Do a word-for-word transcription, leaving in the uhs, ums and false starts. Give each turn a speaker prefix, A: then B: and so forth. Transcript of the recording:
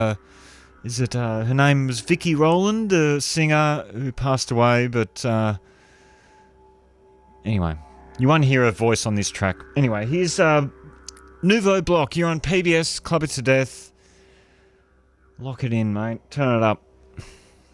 A: Uh, is it, uh, her name was Vicky Rowland, the singer who passed away, but, uh, anyway, you won't hear her voice on this track. Anyway, here's, uh, Nouveau Block. You're on P B S, Club It to Death. Lock it in, mate. Turn it up.